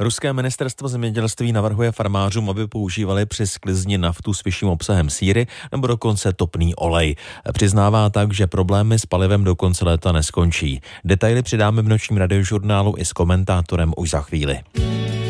Ruské ministerstvo zemědělství navrhuje farmářům, aby používali při sklizni naftu s vyšším obsahem síry nebo dokonce topný olej. Přiznává tak, že problémy s palivem do konce léta neskončí. Detaily přidáme v nočním radiožurnálu i s komentátorem už za chvíli.